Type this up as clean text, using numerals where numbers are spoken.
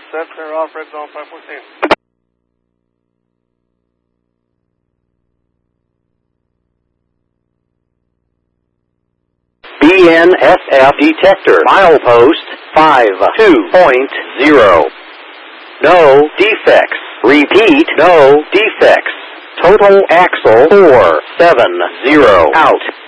set, clear off, red zone 514. BNSF detector, milepost 52.0. No defects. Repeat, no defects. Total axle 470 out.